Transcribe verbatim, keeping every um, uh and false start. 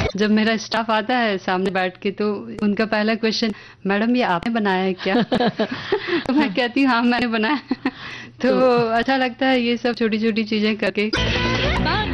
जब मेरा स्टाफ आता है सामने बैठ के तो उनका पहला क्वेश्चन, मैडम ये आपने बनाया है क्या? तो मैं कहती हूँ हाँ मैंने बनाया। तो अच्छा लगता है ये सब छोटी छोटी चीजें करके।